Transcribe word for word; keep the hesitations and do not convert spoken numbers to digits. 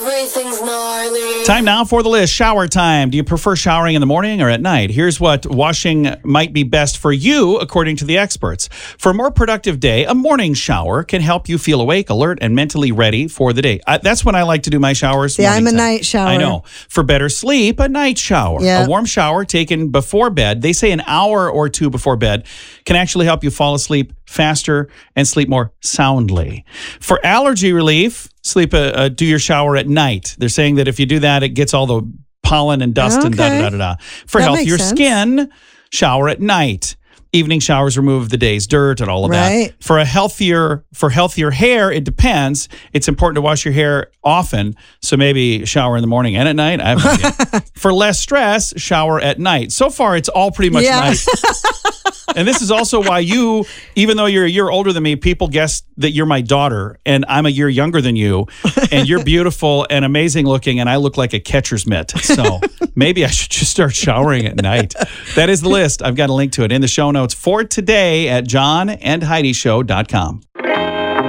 Everything's gnarly. Time now for the list. Shower time. Do you prefer showering in the morning or at night? Here's what washing might be best for you, according to the experts. For a more productive day, a morning shower can help you feel awake, alert, and mentally ready for the day. I, that's when I like to do my showers. Yeah, I'm a time. night shower. I know. For better sleep, a night shower. Yeah. A warm shower taken before bed, they say an hour or two before bed, can actually help you fall asleep faster and sleep more soundly. For allergy relief, sleep uh, uh, do your shower at night. They're saying that if you do that, it gets all the pollen and dust Okay. and da da da da da. For That healthier makes sense. skin, shower at night. Evening showers remove the day's dirt and all of Right. that. For a healthier for healthier hair, it depends. It's important to wash your hair often, so maybe shower in the morning and at night. I have no idea. For less stress, shower at night. So far, it's all pretty much Yeah. night. And this is also why you, even though you're a year older than me, people guess that you're my daughter and I'm a year younger than you and you're beautiful and amazing looking and I look like a catcher's mitt. So maybe I should just start showering at night. That is the list. I've got a link to it in the show notes for today at john and heidi show dot com.